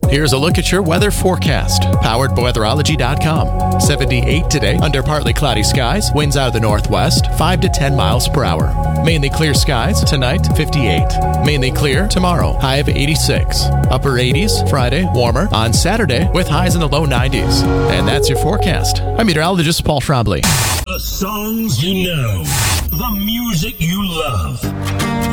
Here's a look at your weather forecast, powered by weatherology.com. 78 today, under partly cloudy skies, winds out of the northwest, 5 to 10 miles per hour. Mainly clear skies, tonight 58. Mainly clear tomorrow, high of 86. Upper 80s, Friday, warmer. On Saturday, with highs in the low 90s. And that's your forecast. I'm meteorologist Paul Schraubly. The songs you know, the music you love.